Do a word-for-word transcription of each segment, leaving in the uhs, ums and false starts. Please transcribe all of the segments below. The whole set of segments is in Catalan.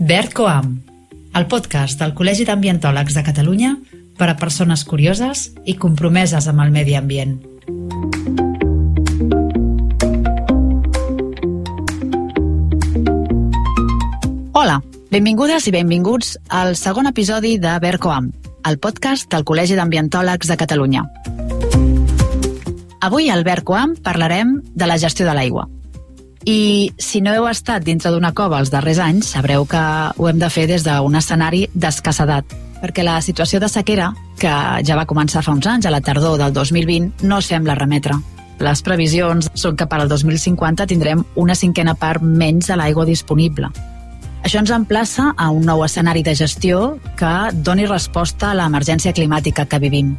VerdCoam, el podcast del Col·legi d'Ambientòlegs de Catalunya per a persones curioses i compromeses amb el medi ambient. Hola, benvingudes i benvinguts al segon episodi de VerdCoam, el podcast del Col·legi d'Ambientòlegs de Catalunya. Avui al VerdCoam parlarem de la gestió de l'aigua. I si no heu estat dintre d'una cova els darrers anys, sabreu que ho hem de fer des d'un escenari d'escassedat, perquè la situació de sequera, que ja va començar fa uns anys, a la tardor del dos mil vint, no sembla remetre. Les previsions són que per al dos mil cinquanta tindrem una cinquena part menys de l'aigua disponible. Això ens emplaça a un nou escenari de gestió que doni resposta a l'emergència climàtica que vivim.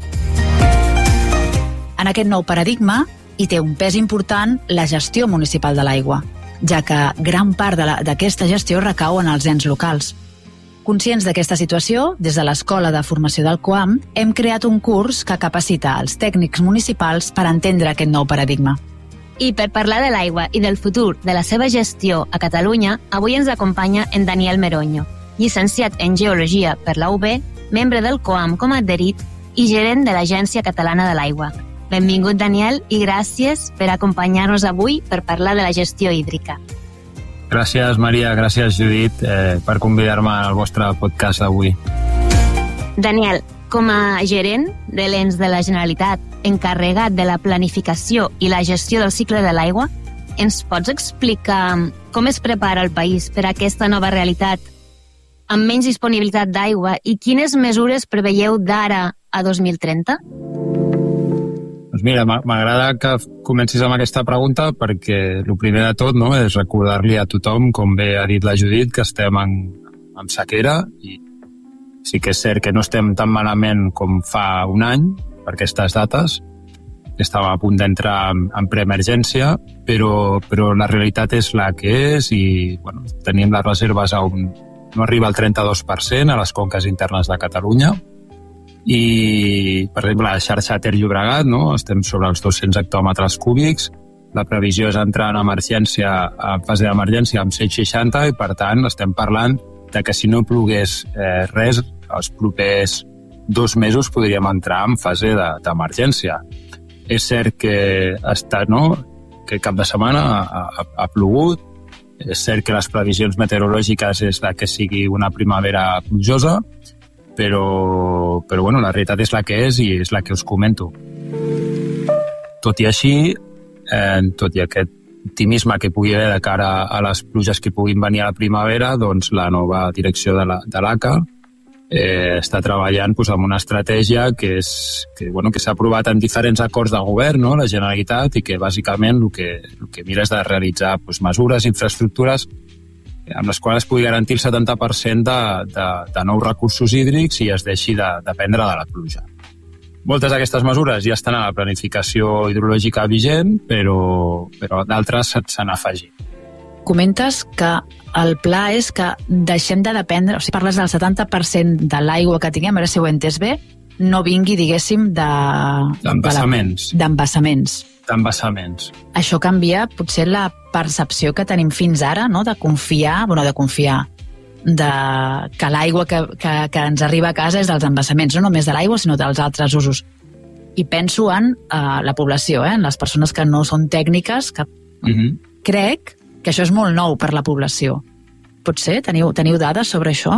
En aquest nou paradigma hi té un pes important la gestió municipal de l'aigua, ja que gran part d'aquesta gestió recau en els ens locals. Conscients d'aquesta situació, des de l'Escola de Formació del COAM hem creat un curs que capacita els tècnics municipals per entendre aquest nou paradigma. I per parlar de l'aigua i del futur de la seva gestió a Catalunya, avui ens acompanya en Daniel Meroño, llicenciat en Geologia per la U B, membre del COAM com a adherit i gerent de l'Agència Catalana de l'Aigua. Benvingut, Daniel, i gràcies per acompanyar-nos avui per parlar de la gestió hídrica. Gràcies, Maria, gràcies, Judit, eh, per convidar-me al vostre podcast d'avui. Daniel, com a gerent de l'ens de la Generalitat, encarregat de la planificació i la gestió del cicle de l'aigua, ens pots explicar com es prepara el país per a aquesta nova realitat amb menys disponibilitat d'aigua i quines mesures preveieu d'ara a dos mil trenta? Doncs mira, m'agrada que comencis amb aquesta pregunta perquè el primer de tot, no, és recordar-li a tothom, com bé ha dit la Judit, que estem en, en sequera i sí que és cert que no estem tan malament com fa un any per aquestes dates, que estàvem a punt d'entrar en, en preemergència, però, però la realitat és la que és i bueno, tenim les reserves a un, no arriba al trenta-dos per cent a les conques internes de Catalunya. I, per exemple, la xarxa Ter-Llobregat, no? Estem sobre els dos-cents hectòmetres cúbics, la previsió és entrar en emergència, en fase d'emergència amb cent seixanta i, per tant, estem parlant de que si no plogués eh, res, els propers dos mesos podríem entrar en fase de, d'emergència. És cert que està, no?, que cap de setmana ha, ha, ha plogut, és cert que les previsions meteorològiques és de que sigui una primavera plujosa, però, però bueno, la realitat és la que és i és la que us comento. Tot i així, eh, tot i aquest optimisme que pugui haver de cara a les pluges que puguin venir a la primavera, doncs la nova direcció de, la, de l'A C A eh, està treballant doncs, amb una estratègia que, és, que, bueno, que s'ha aprovat en diferents acords de govern, no?, la Generalitat, i que bàsicament el que, el que mira és de realitzar doncs, mesures, infraestructures amb les quals es pugui garantir el setanta per cent de, de, de nous recursos hídrics i es deixi de dependre de la pluja. Moltes d'aquestes mesures ja estan a la planificació hidrològica vigent, però, però d'altres s'han afegit. Comentes que el pla és que deixem de dependre, o sigui, parles del setanta per cent de l'aigua que tinguem, ara si ho he entès bé, no vingui, diguéssim, de... D'embassaments. De la, d'embassaments. D'embassaments. Això canvia potser la percepció que tenim fins ara, no?, de confiar, bueno, de confiar, de que l'aigua que, que, que ens arriba a casa és dels embassaments, no només de l'aigua, sinó dels altres usos. I penso en uh, la població, eh, en les persones que no són tècniques, que uh-huh. crec que això és molt nou per la població. Potser teniu, teniu dades sobre això?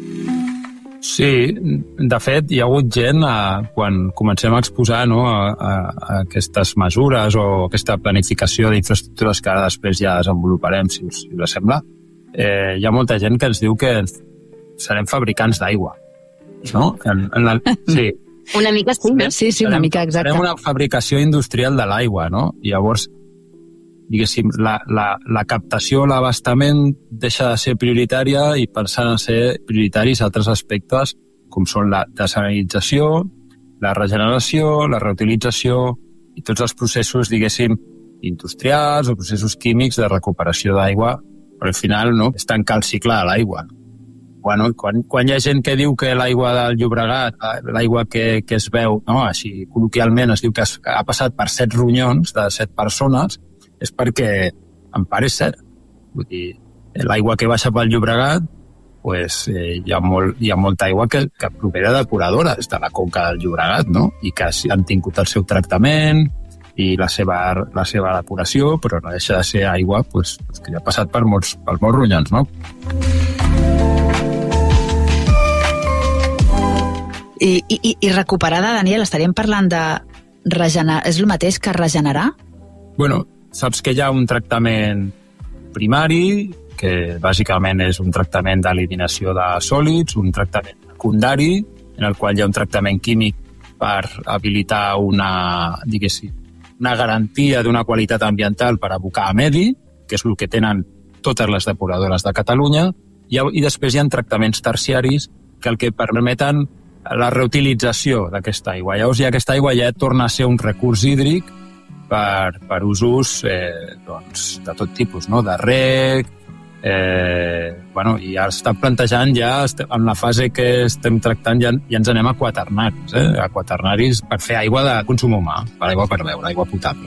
Sí, de fet, hi ha hagut gent, eh, quan comencem a exposar, no, a, a, a aquestes mesures o aquesta planificació d'infraestructures que ara després ja desenvoluparem, si us, si us sembla, eh, hi ha molta gent que ens diu que serem fabricants d'aigua, no? En, en la, sí. Una mica sí, no? Sí, sí, una serem, mica, exacte. Serem una fabricació industrial de l'aigua, no? I llavors, diguéssim, la, la, la captació, l'abastament deixa de ser prioritària i passen a ser prioritaris altres aspectes com són la desalinització, la regeneració, la reutilització i tots els processos, diguéssim, industrials o processos químics de recuperació d'aigua, però al final, no?, és tancar el cicle de l'aigua. Bueno, quan, quan hi ha gent que diu que l'aigua del Llobregat, l'aigua que, que es veu, no?, així col·loquialment es diu que ha passat per set ronyons de set persones, és perquè, en part, és cert. Vull dir, l'aigua que baixa pel Llobregat pues, eh, hi, ha molt, hi ha molta aigua que, que prové de depuradores de la conca del Llobregat, no? I que han tingut el seu tractament i la seva, la seva depuració, però no deixa de ser aigua pues, que ja ha passat per molts, per molts ronyons, no? I, i, i recuperada, Daniel, estaríem parlant de regenerar... És el mateix que regenerar? Bueno, saps que hi ha un tractament primari, que bàsicament és un tractament d'eliminació de sòlids, un tractament secundari, en el qual hi ha un tractament químic per habilitar una, diguéssim, una garantia d'una qualitat ambiental per abocar a medi, que és el que tenen totes les depuradores de Catalunya, i, i després hi ha tractaments terciaris que el que permeten la reutilització d'aquesta aigua. Llavors ja aquesta aigua ja torna a ser un recurs hídric per, per usos eh, doncs, de tot tipus, no? De reg, Eh, bueno, i ja està plantejant ja en la fase que estem tractant ja, ja ens anem a quaternaris, eh? a quaternaris per fer aigua de consum humà, per aigua per beure, aigua potable.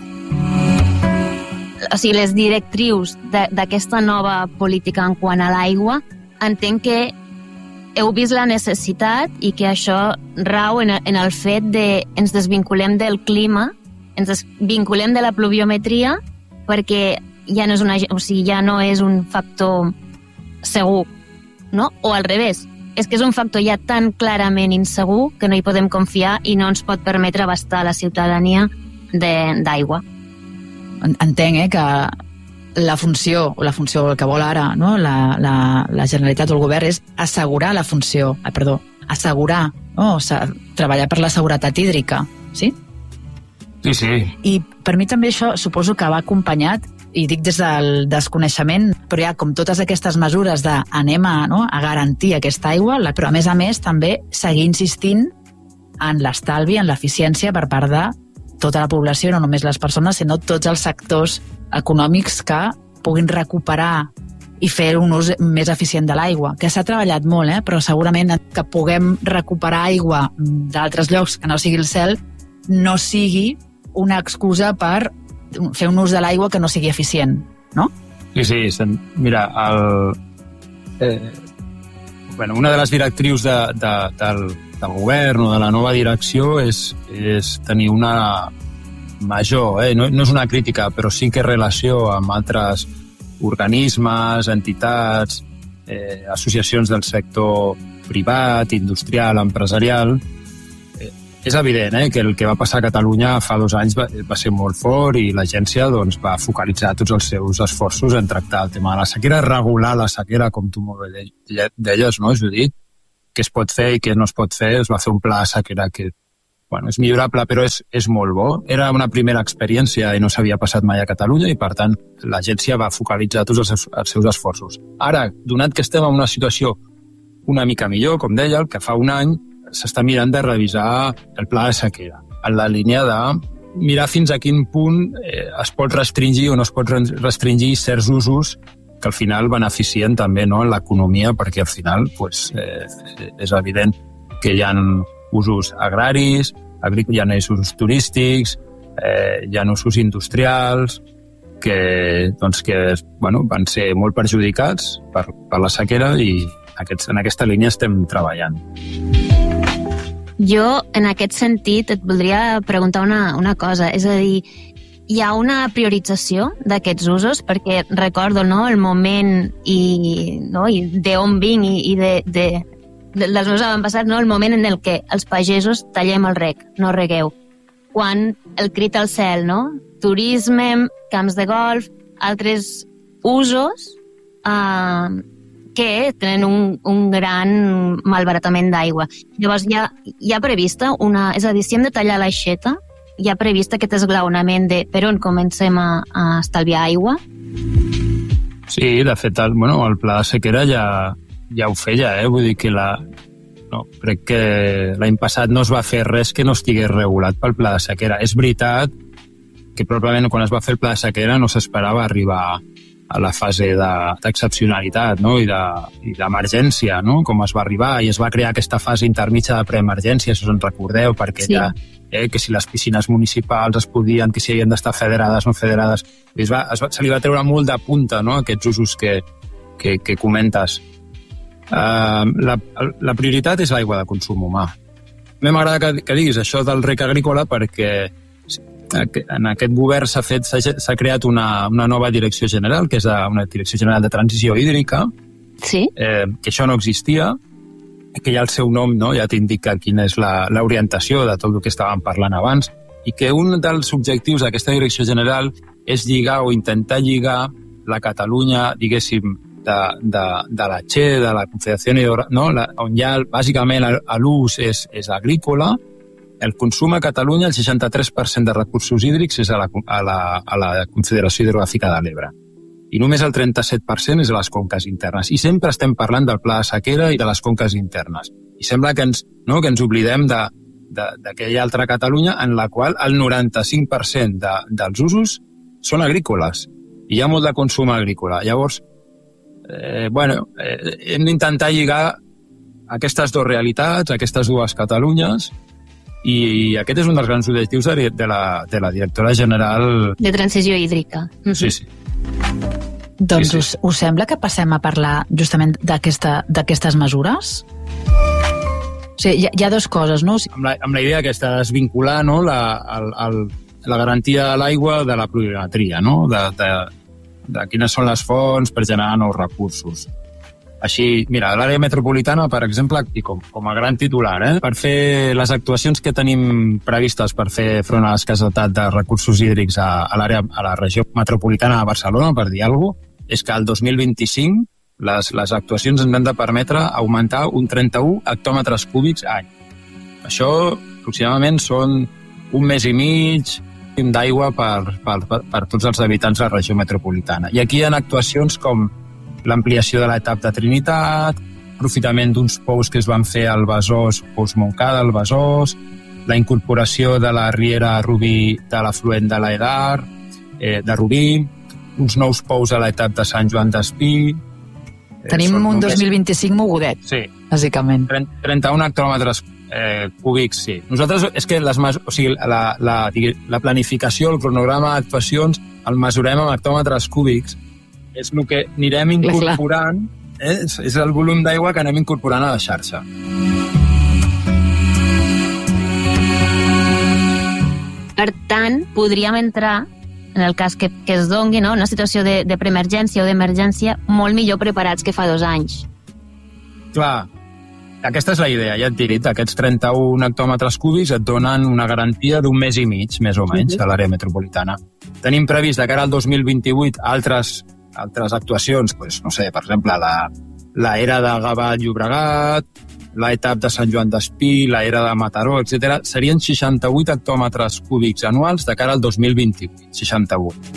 O sigui, les directrius d'aquesta nova política en quant a l'aigua, entenc que heu vist la necessitat i que això rau en, en el fet de ens desvinculem del clima, ens desvinculem de la pluviometria, perquè ja no és, una, o sigui, ja no és un factor segur, no? O al revés, és que és un factor ja tan clarament insegur que no hi podem confiar i no ens pot permetre abastar la ciutadania d'aigua. Entenc eh, que la funció, o la funció que vol ara no? la, la, la Generalitat o el govern és assegurar la funció, ah, perdó, assegurar, no? O sigui, treballar per la seguretat hídrica, sí? Sí, sí. I per mi també això suposo que va acompanyat, i dic des del desconeixement, però ja com totes aquestes mesures de anem a, no, a garantir aquesta aigua, però a més a més també seguir insistint en l'estalvi, en l'eficiència per part de tota la població, no només les persones, sinó tots els sectors econòmics que puguin recuperar i fer un ús més eficient de l'aigua, que s'ha treballat molt, eh? Però segurament que puguem recuperar aigua d'altres llocs que no sigui el cel no sigui una excusa per fer un ús de l'aigua que no sigui eficient, no? Sí, sí. Mira, el, eh, bueno, una de les directrius de, de, del, del govern o de la nova direcció és, és tenir una major, eh, no, no és una crítica, però sí que relació amb altres organismes, entitats, eh, associacions del sector privat, industrial, empresarial. És evident eh, que el que va passar a Catalunya fa dos anys va, va ser molt fort i l'agència doncs, va focalitzar tots els seus esforços en tractar el tema de la sequera, regular la sequera, com tu molt bé deies, no, Judit? Què es pot fer i què no es pot fer. Es va fer un pla de sequera que bueno, és millorable, però és, és molt bo. Era una primera experiència i no s'havia passat mai a Catalunya i, per tant, l'agència va focalitzar tots els, els seus esforços. Ara, donat que estem en una situació una mica millor, com deia, el que fa un any, s'està mirant de revisar el pla de sequera, en la línia de mirar fins a quin punt eh, es pot restringir o no es pot restringir certs usos que al final beneficien també no, en l'economia, perquè al final pues, eh, és evident que hi ha usos agraris, hi ha usos turístics, eh, hi ha usos industrials que, doncs, que bueno, van ser molt perjudicats per, per la sequera i aquests, en aquesta línia estem treballant. Jo, en aquest sentit, et voldria preguntar una, una cosa, és a dir, hi ha una priorització d'aquests usos? Perquè recordo no, el moment i, no, i d'on vinc i, i de, de, de, dels meus avantpassats, no, el moment en el que els pagesos tallem el reg, no regueu. Quan el crit al cel, no? Turisme, camps de golf, altres usos eh, que tenen un, un gran malbaratament d'aigua. Llavors, hi ha, hi ha prevista una... És a dir, si hem de tallar l'aixeta, hi ha previst aquest esglaonament de per on comencem a, a estalviar aigua? Sí, de fet, el, bueno, el pla de sequera ja, ja ho feia, eh? Vull dir que la... No, crec que l'any passat no es va fer res que no estigués regulat pel pla de sequera. És veritat que probablement quan es va fer el pla de sequera no s'esperava arribar a la fase d'excepcionalitat no? i d'emergència, no? Com es va arribar, i es va crear aquesta fase intermitja de preemergència, si us en recordeu, perquè sí. Ja, eh, que si les piscines municipals es podien, que si havien d'estar federades o no federades, es va, es va, se li va treure molt de punta no? Aquests usos que, que, que comentes. Uh, la, la prioritat és l'aigua de consum humà. A mi m'agrada que, que diguis això del rec agrícola perquè en aquest govern s'ha fet s'ha creat una, una nova direcció general, que és una direcció general de transició hídrica, sí? eh, que això no existia, que ja el seu nom, no, ja t'indica quina és l'orientació de tot el que estàvem parlant abans, i que un dels objectius d'aquesta direcció general és lligar o intentar lligar la Catalunya, diguéssim, de, de, de la Che, de la Confederació, no? La, on ja bàsicament l'ús és, és agrícola, el consum a Catalunya, el seixanta-tres per cent de recursos hídrics és a la, a la, a la Confederació Hidrogràfica de l'Ebre. I només el trenta-set per cent és a les conques internes. I sempre estem parlant del pla de sequera i de les conques internes. I sembla que ens, no, que ens oblidem de, de, d'aquella altra Catalunya en la qual el noranta-cinc per cent de, dels usos són agrícoles. I hi ha molt de consum agrícola. Llavors, eh, bueno, eh, hem d'intentar lligar aquestes dues realitats, aquestes dues Catalunyes, i aquest és un dels grans objectius de, de, la, de la directora general... De transició hídrica. Sí, sí. Doncs sí, sí. Us, us sembla que passem a parlar justament d'aquesta, d'aquestes mesures? O sigui, hi ha, hi ha dues coses, no? Amb la, amb la idea aquesta de desvincular, no, la, el, el, la garantia de l'aigua de la pluviometria, no? De, de, de quines són les fonts per generar nous recursos. Així, mira, a l'àrea metropolitana, per exemple, i com, com a gran titular, eh, per fer les actuacions que tenim previstes per fer front a l'escassetat de recursos hídrics a, a l'àrea, a la regió metropolitana de Barcelona, per dir alguna cosa, és que el dos mil vint-i-cinc les, les actuacions ens han de permetre augmentar un trenta-u hectòmetres cúbics any. Això, aproximadament, són un mes i mig d'aigua per, per, per, per tots els habitants de la regió metropolitana. I aquí hi ha actuacions com l'ampliació de l'etapa de Trinitat, aprofitament d'uns pous que es van fer al Besòs, pous Montcada, al Besòs, la incorporació de la riera Rubí de l'afluent de l'Edar, eh, de Rubí, uns nous pous a l'etapa de Sant Joan d'Espí. Eh, Tenim un només... dos mil vint-i-cinc mogudet, sí. Bàsicament. trenta-un hectòmetres eh, cúbics, sí. Nosaltres, és que les, o sigui, la, la, la planificació, el cronograma d'actuacions, el mesurem amb hectòmetres cúbics, és el que anirem incorporant, eh? és, és el volum d'aigua que anem incorporant a la xarxa. Per tant, podríem entrar, en el cas que, que es dongui, no? Una situació de, de preemergència o d'emergència molt millor preparats que fa dos anys. Clar, aquesta és la idea, ja et diré, aquests trenta-un hectòmetres cúbics et donen una garantia d'un mes i mig, més o menys, a l'àrea metropolitana. Tenim previst de cara al dos mil vint-i-vuit altres altres actuacions, pues, no sé, per exemple, la, la era de Gavà-Llobregat, la etapa de Sant Joan d'Espí, la era de Mataró, etcètera, serien seixanta-vuit hectòmetres cúbics anuals de cara al dos mil vint-i-vuit, seixanta-vuit.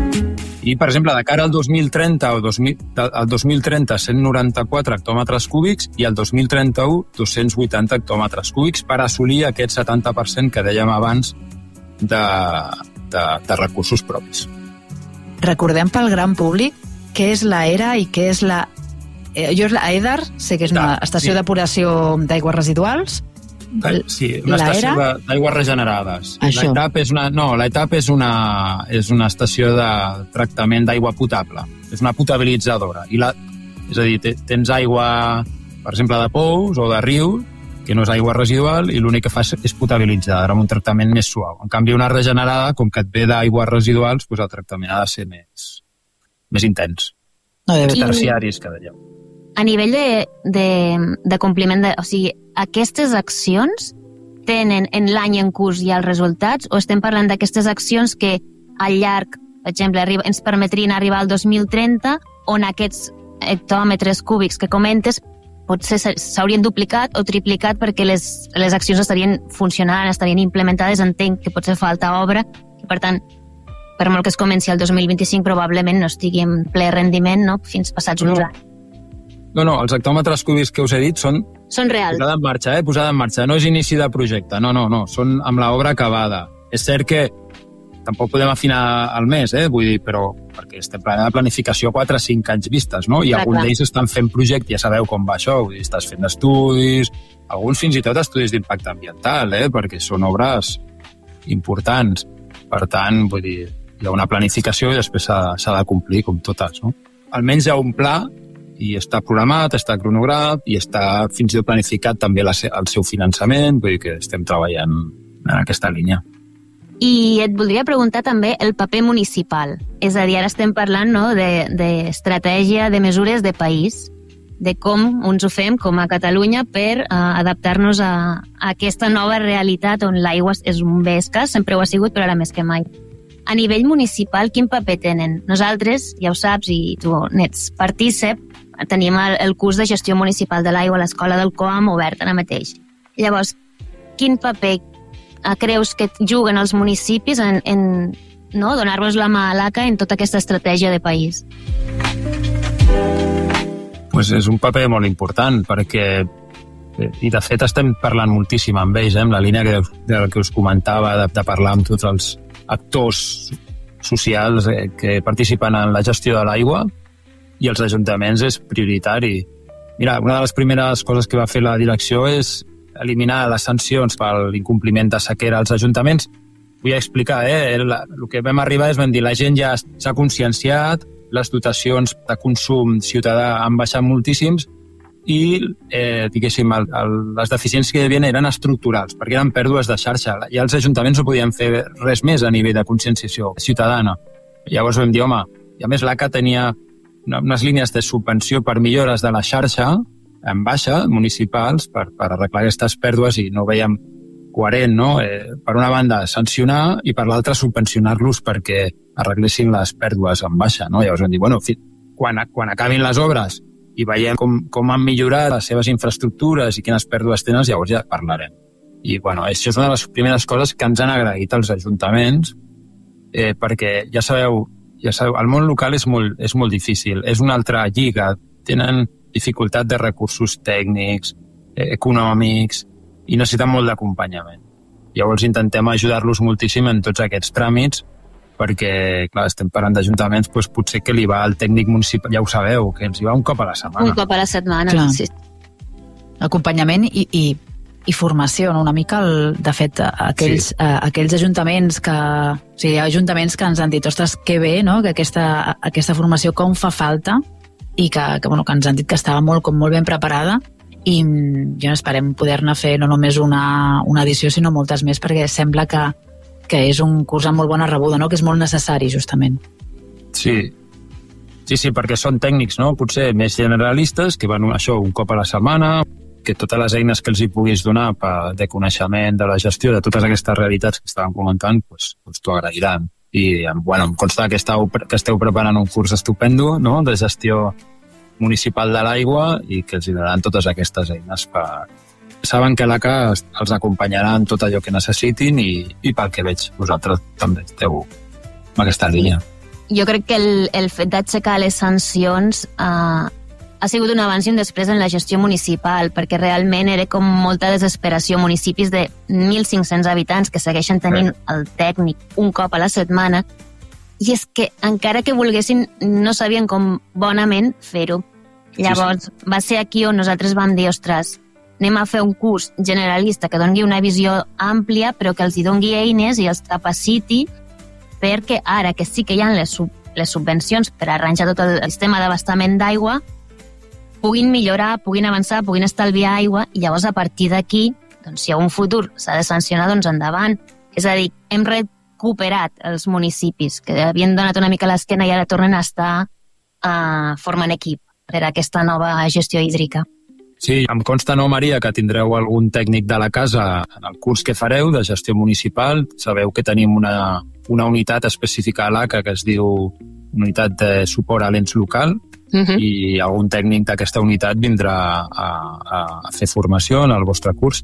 I, per exemple, de cara al dos mil trenta, o dos mil, al dos mil trenta, cent noranta-quatre hectòmetres cúbics i al dos mil trenta-u, dos-cents vuitanta hectòmetres cúbics per assolir aquest setanta per cent que dèiem abans de, de, de recursos propis. Recordem pel gran públic què és la ERA i què és la... Eh, jo és la EDAR, sé que és una estació sí. depuració d'aigües residuals. Sí, una estació d'aigües regenerades. Això. L'ETAP és una... No, l'ETAP és una, és una estació de tractament d'aigua potable. És una potabilitzadora. I la, és a dir, tens aigua, per exemple, de pous o de riu, que no és aigua residual, i l'únic que fa és potabilitzar, amb un tractament més suau. En canvi, una regenerada, com que et ve d'aigües residuals, doncs el tractament ha de ser més, més intens. No, més terciaris, que dèiem. A nivell de, de, de compliment, de, o sigui, aquestes accions tenen en l'any en curs ja els resultats, o estem parlant d'aquestes accions que al llarg, per exemple, arriba, ens permetrien arribar al dos mil trenta, on aquests hectòmetres cúbics que comentes potser s'haurien duplicat o triplicat perquè les, les accions estarien funcionant, estarien implementades, entenc que potser falta obra, i per tant, per molt que es comenci el dos mil vint-i-cinc, probablement no estigui en ple rendiment, no?, fins passats uns anys. No, no, els hectòmetres cúbics que us he dit són... Són reals. Posada en marxa, eh? Posada en marxa. No és inici de projecte, no, no, no. Són amb l'obra acabada. És cert que tampoc podem afinar el mes, eh? Vull dir, però perquè estem planejant de planificació quatre a cinc anys vistes, no? I clar, alguns d'ells estan fent projecte, ja sabeu com va això, vull dir, estàs fent estudis, alguns fins i tot estudis d'impacte ambiental, eh? Perquè són obres importants. Per tant, vull dir, hi ha una planificació i després s'ha de complir, com totes, no? Almenys hi ha un pla i està programat, està cronografat i està fins i tot planificat també la, el seu finançament, vull dir que estem treballant en aquesta línia. I et voldria preguntar també el paper municipal. És a dir, ara estem parlant, no, d'estratègia, de, de mesures de país, de com ens ho fem com a Catalunya per uh, adaptar-nos a, a aquesta nova realitat on l'aigua és un bé escàs, sempre ho ha sigut, però ara més que mai. A nivell municipal, quin paper tenen? Nosaltres, ja ho saps, i tu n'ets partícip, tenim el, el curs de gestió municipal de l'aigua a l'Escola del COAM obert ara mateix. Llavors, quin paper creus que juguen els municipis en, en no, donar-vos la mà a l'A C A en tota aquesta estratègia de país? Pues és un paper molt important perquè, i de fet estem parlant moltíssim amb ells, eh, amb la línia que, de que us comentava, de, de parlar amb tots els actors socials eh, que participen en la gestió de l'aigua, i els ajuntaments és prioritari. Mira, una de les primeres coses que va fer la direcció és eliminar les sancions per l'incompliment de sequera als ajuntaments. Vull explicar, eh? El, el que vam arribar és vam dir la gent ja s'ha conscienciat, les dotacions de consum ciutadà han baixat moltíssims i, eh, diguéssim, el, el, les deficiències que hi havia eren estructurals, perquè eren pèrdues de xarxa. I els ajuntaments no podien fer res més a nivell de conscienciació ciutadana. Llavors vam dir, home, i a més l'A C A tenia unes línies de subvenció per millores de la xarxa en baixa, municipals, per, per arreglar aquestes pèrdues, i no ho veiem coherent, no? Eh, per una banda, sancionar, i per l'altra, subvencionar-los perquè arreglessin les pèrdues en baixa, no? Llavors vam dir, bueno, quan, quan acabin les obres i veiem com, com han millorat les seves infraestructures i quines pèrdues tenen, llavors ja parlarem. I, bueno, això és una de les primeres coses que ens han agraït els ajuntaments, eh, perquè ja sabeu, ja sabeu, el món local és molt, és molt difícil, és una altra lliga, tenen dificultat de recursos tècnics, eh, econòmics, i necessiten molt d'acompanyament. Llavors intentem ajudar-los moltíssim en tots aquests tràmits, perquè, clar, estem parlant d'ajuntaments, doncs potser que li va al tècnic municipal, ja ho sabeu, que els hi va un cop a la setmana. Un cop a la setmana, clar. Sí. Acompanyament i, i, i formació, no? Una mica, el, de fet, aquells, sí. uh, aquells ajuntaments que... O sigui, hi ha ajuntaments que ens han dit, ostres, que bé, no?, que aquesta, aquesta formació com fa falta, i que, que, bueno, que ens han dit que estava molt, com molt ben preparada, i ja esperem poder-ne fer no només una, una edició, sinó moltes més, perquè sembla que, que és un curs amb molt bona rebuda, no?, que és molt necessari, justament. Sí, sí, sí, perquè són tècnics, no?, potser més generalistes, que van això un cop a la setmana, que totes les eines que els hi puguis donar per, de coneixement, de la gestió, de totes aquestes realitats que estaven comentant, doncs, doncs t'ho agrairan. I, bueno, em consta que esteu, que esteu preparant un curs estupendo, no?, de gestió municipal de l'aigua, i que els donaran totes aquestes eines per... Saben que l'A C A els acompanyarà en tot allò que necessitin, i, i pel que veig, vosaltres també esteu en aquesta línia. Jo crec que el, el fet d'aixecar les sancions eh, ha sigut un abans i un després en la gestió municipal, perquè realment era com molta desesperació. Municipis de mil cinc-cents habitants que segueixen tenint el tècnic un cop a la setmana, i és que encara que volguessin no sabien com bonament fer-ho. Llavors sí, sí. Va ser aquí on nosaltres vam dir, ostres, anem a fer un curs generalista que doni una visió àmplia, però que els hi doni eines i els capaciti perquè ara que sí que hi ha les, sub, les subvencions per arranjar tot el sistema d'abastament d'aigua, puguin millorar, puguin avançar, puguin estalviar aigua, i llavors a partir d'aquí, doncs si a un futur s'ha de sancionar, doncs endavant. És a dir, hem recuperat els municipis que havien donat una mica l'esquena i ara tornen a estar uh, formant equip per a aquesta nova gestió hídrica. Sí, em consta, no, Maria, que tindreu algun tècnic de la casa en el curs que fareu de gestió municipal. Sabeu que tenim una, una unitat específica a l'A C A que es diu Unitat de Suport a l'Ens Local, uh-huh. i algun tècnic d'aquesta unitat vindrà a, a, a fer formació en el vostre curs,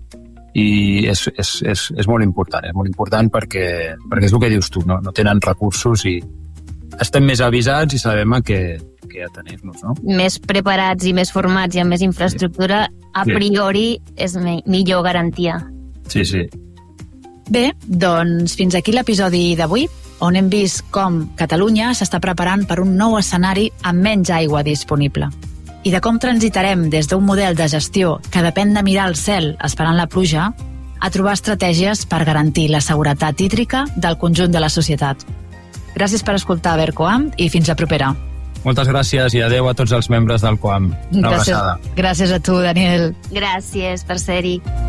i és, és, és, és molt important, és molt important perquè, perquè és el que dius tu, no, no tenen recursos i estem més avisats i sabem a què, què atenir-nos, no? Més preparats i més formats i amb més infraestructura, a priori és me- millor garantia. Sí, sí. Bé, doncs fins aquí l'episodi d'avui, on hem vist com Catalunya s'està preparant per un nou escenari amb menys aigua disponible. I de com transitarem des d'un model de gestió que depèn de mirar al cel esperant la pluja a trobar estratègies per garantir la seguretat hídrica del conjunt de la societat. Gràcies per escoltar Vercoam i fins a propera. Moltes gràcies i adeu a tots els membres del COAM. Una gràcies, abraçada. Gràcies a tu, Daniel. Gràcies per ser-hi.